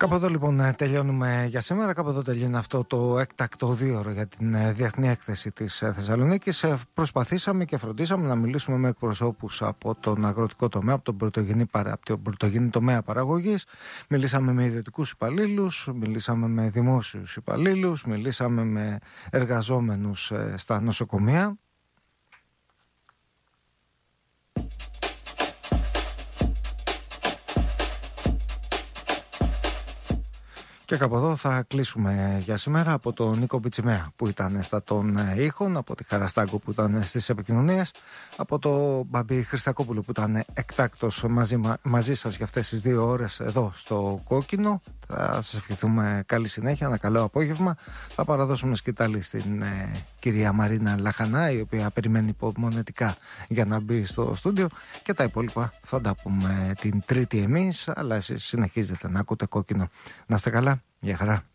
Κάπου εδώ λοιπόν τελειώνουμε για σήμερα. Κάπου εδώ τελειώνει αυτό το έκτακτο 2ωρο για την Διεθνή Έκθεση της Θεσσαλονίκης. Προσπαθήσαμε και φροντίσαμε να μιλήσουμε με εκπροσώπους από τον αγροτικό τομέα, από τον πρωτογενή τομέα παραγωγής. Μιλήσαμε με ιδιωτικούς υπαλλήλους, μιλήσαμε με δημόσιους υπαλλήλους, μιλήσαμε με εργαζόμενους στα νοσοκομεία. Και κάπου εδώ θα κλείσουμε για σήμερα από τον Νίκο Μπιτσιμέα που ήταν στα των ήχων, από τη Χαραστάγκο που ήταν στις επικοινωνίες, από τον Μπαμπή Χριστακόπουλο που ήταν εκτάκτος μαζί σας για αυτές τις 2 ώρες εδώ στο Κόκκινο. Θα σας ευχηθούμε καλή συνέχεια, ένα καλό απόγευμα. Θα παραδώσουμε σκητάλη στην κυρία Μαρίνα Λαχανά, η οποία περιμένει υπομονετικά για να μπει στο στούντιο, και τα υπόλοιπα θα τα πούμε την Τρίτη εμείς, αλλά εσείς συνεχίζετε να ακούτε Κόκκινο. Να είστε καλά, γεια χαρά.